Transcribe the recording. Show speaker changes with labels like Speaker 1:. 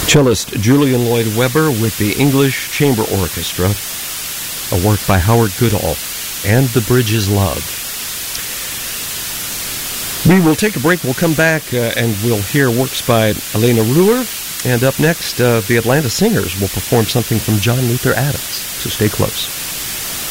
Speaker 1: Cellist Julian Lloyd Webber with the English Chamber Orchestra, a work by Howard Goodall, and The Bridge is Love. We will take a break. We'll come back and we'll hear works by Elena Ruhr. And up next, the Atlanta Singers will perform something from John Luther Adams. So stay close.